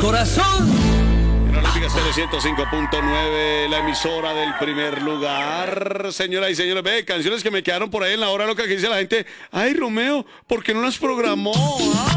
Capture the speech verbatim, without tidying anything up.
corazón. Olímpica ciento cinco punto nueve, la emisora del primer lugar. Señoras y señores, ve, canciones que me quedaron por ahí en la hora loca que dice la gente, ay, Romeo, ¿por qué no las programó? ¿Ah?